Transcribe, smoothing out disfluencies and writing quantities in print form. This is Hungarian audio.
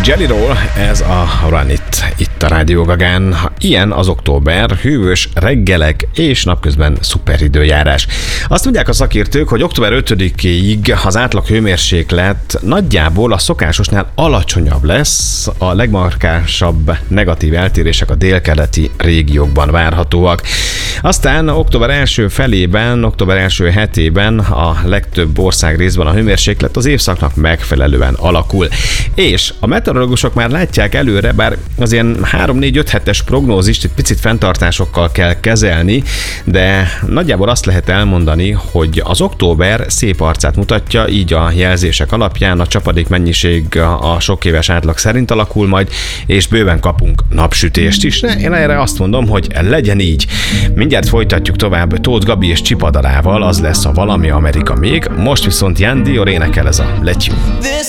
Jelly Roll, ez a Run itt a Rádió Gagán. Ilyen az október, hűvös reggelek és napközben szuper időjárás. Azt mondják a szakértők, hogy október 5-ig az átlag hőmérséklet nagyjából a szokásosnál alacsonyabb lesz, a legmarkánsabb negatív eltérések a délkeleti régiókban várhatóak. Aztán október első felében, október első hetében a legtöbb ország részben a hőmérséklet az évszaknak megfelelően alakul. És a meteorológusok már látják előre, bár az ilyen 3-4-5 hetes prognózist egy picit fenntartásokkal kell kezelni, de nagyjából azt lehet elmondani, hogy az október szép arcát mutatja, így a jelzések alapján a csapadék mennyiség a sok éves átlag szerint alakul majd, és bőven kapunk napsütést is. Én erre azt mondom, hogy legyen így. Mindjárt folytatjuk tovább Tóth Gabi és Csipa dalával, az lesz a Valami Amerika még. Most viszont Jan Dior énekel, ez a Let You.